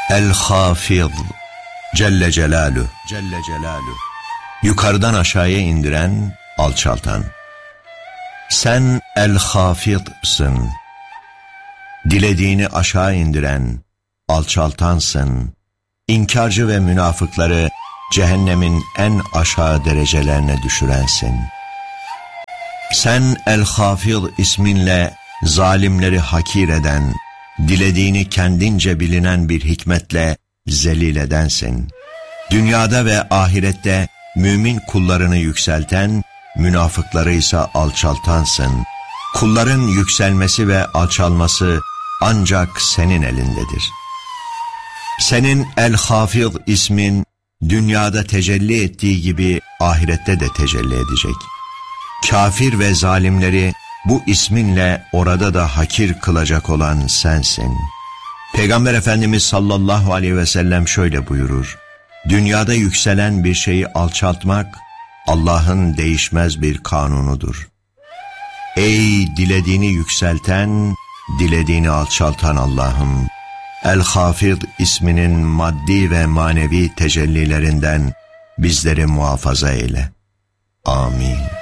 El-Hafid Celle Celaluhu. Yukarıdan aşağıya indiren, alçaltan. Sen El-Hafid'sın. Dilediğini aşağı indiren, alçaltansın. İnkarcı ve münafıkları cehennemin en aşağı derecelerine düşürensin. Sen El-Hafid isminle zalimleri hakir eden, dilediğini kendince bilinen bir hikmetle zelil edensin. Dünyada ve ahirette mümin kullarını yükselten, münafıkları ise alçaltansın. Kulların yükselmesi ve alçalması ancak senin elindedir. Senin El-Hafid ismin dünyada tecelli ettiği gibi ahirette de tecelli edecek. Kafir ve zalimleri bu isminle orada da hakir kılacak olan sensin. Peygamber Efendimiz sallallahu aleyhi ve sellem şöyle buyurur: dünyada yükselen bir şeyi alçaltmak Allah'ın değişmez bir kanunudur. Ey dilediğini yükselten, dilediğini alçaltan Allah'ım, El-Hafid isminin maddi ve manevi tecellilerinden bizleri muhafaza eyle. Amin.